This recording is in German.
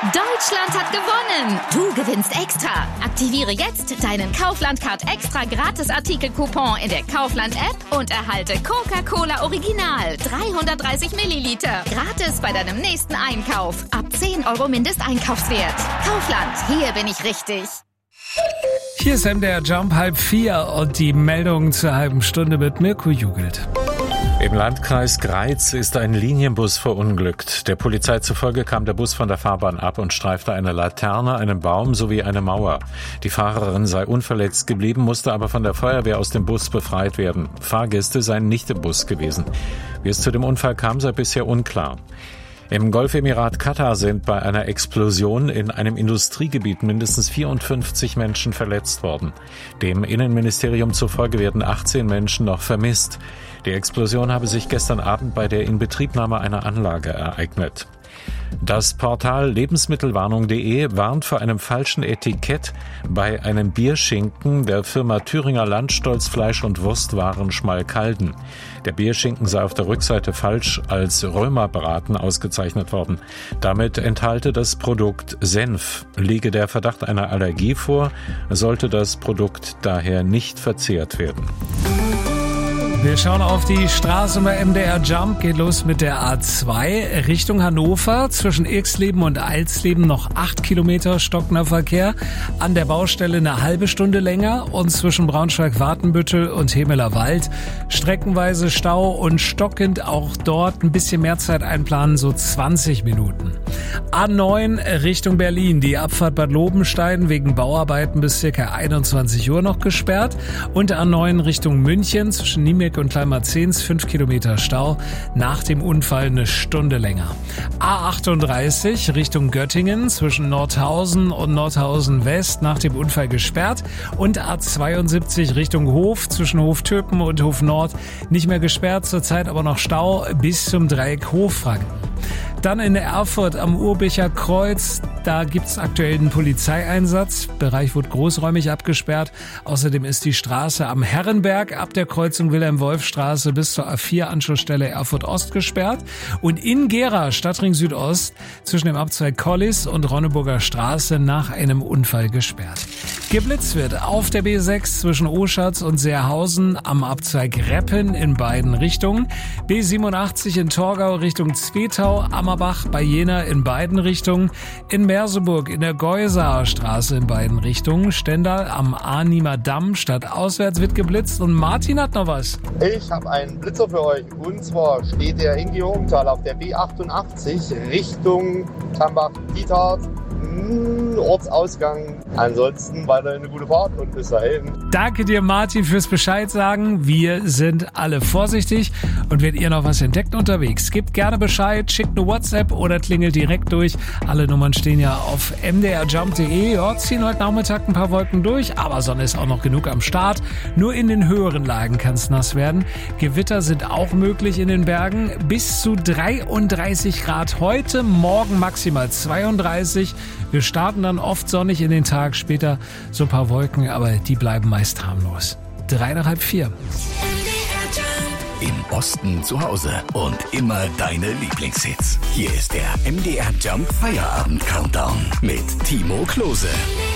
Deutschland hat gewonnen! Du gewinnst extra! Aktiviere jetzt deinen Kaufland-Card extra Gratis-Artikel-Coupon in der Kaufland-App und erhalte Coca-Cola Original 330 Milliliter. Gratis bei deinem nächsten Einkauf. Ab 10 € Mindesteinkaufswert. Kaufland, hier bin ich richtig. Hier ist MDR Jump 3:30 und die Meldung zur halben Stunde mit Mirko Jugelt. Im Landkreis Greiz ist ein Linienbus verunglückt. Der Polizei zufolge kam der Bus von der Fahrbahn ab und streifte eine Laterne, einen Baum sowie eine Mauer. Die Fahrerin sei unverletzt geblieben, musste aber von der Feuerwehr aus dem Bus befreit werden. Fahrgäste seien nicht im Bus gewesen. Wie es zu dem Unfall kam, sei bisher unklar. Im Golfemirat Katar sind bei einer Explosion in einem Industriegebiet mindestens 54 Menschen verletzt worden. Dem Innenministerium zufolge werden 18 Menschen noch vermisst. Die Explosion habe sich gestern Abend bei der Inbetriebnahme einer Anlage ereignet. Das Portal Lebensmittelwarnung.de warnt vor einem falschen Etikett bei einem Bierschinken der Firma Thüringer Landstolz Fleisch- und Wurstwaren Schmalkalden. Der Bierschinken sei auf der Rückseite falsch als Römerbraten ausgezeichnet worden. Damit enthalte das Produkt Senf. Liege der Verdacht einer Allergie vor, sollte das Produkt daher nicht verzehrt werden. Wir schauen auf die Straße bei MDR Jump. Geht los mit der A2 Richtung Hannover. Zwischen Irxleben und Alsleben noch 8 Kilometer stockender Verkehr. An der Baustelle eine halbe Stunde länger. Und zwischen Braunschweig-Wartenbüttel und Hemelerwald streckenweise Stau und stockend auch dort ein bisschen mehr Zeit einplanen, so 20 Minuten. A9 Richtung Berlin. Die Abfahrt Bad Lobenstein wegen Bauarbeiten bis ca. 21 Uhr noch gesperrt. Und A9 Richtung München zwischen Niemek und Kleinmarzens 5 Kilometer Stau, nach dem Unfall eine Stunde länger. A38 Richtung Göttingen zwischen Nordhausen und Nordhausen West nach dem Unfall gesperrt und A72 Richtung Hof zwischen Hoftöpen und Hof Nord nicht mehr gesperrt, zurzeit aber noch Stau bis zum Dreieck Hoffranken. Dann in Erfurt am Urbicher Kreuz, da gibt's aktuell einen Polizeieinsatz. Der Bereich wird großräumig abgesperrt. Außerdem ist die Straße am Herrenberg ab der Kreuzung Wilhelm-Wolf-Straße bis zur A4-Anschlussstelle Erfurt-Ost gesperrt. Und in Gera, Stadtring Südost, zwischen dem Abzweig Collis und Ronneburger Straße nach einem Unfall gesperrt. Geblitzt wird auf der B6 zwischen Oschatz und Seerhausen am Abzweig Reppen in beiden Richtungen. B87 in Torgau Richtung Zwetau, Ammerbach bei Jena in beiden Richtungen. In Merseburg in der Geusaer Straße in beiden Richtungen. Stendal am Arnimer Damm stadtauswärts wird geblitzt. Und Martin hat noch was. Ich habe einen Blitzer für euch. Und zwar steht der in Georgenthal auf der B88 Richtung Tambach-Dietart. Ortsausgang. Ansonsten weiterhin eine gute Fahrt und bis dahin. Danke dir, Martin, fürs Bescheid sagen. Wir sind alle vorsichtig. Und wenn ihr noch was entdeckt unterwegs, gebt gerne Bescheid, schickt eine WhatsApp oder klingelt direkt durch. Alle Nummern stehen ja auf mdrjump.de. Ja, ziehen heute Nachmittag ein paar Wolken durch, aber Sonne ist auch noch genug am Start. Nur in den höheren Lagen kann es nass werden. Gewitter sind auch möglich in den Bergen. Bis zu 33 Grad heute, morgen maximal 32. Wir starten dann oft sonnig in den Tag, später so ein paar Wolken, aber die bleiben meist harmlos. 3 nach halb 4. Im Osten zu Hause und immer deine Lieblingshits. Hier ist der MDR Jump Feierabend Countdown mit Timo Klose.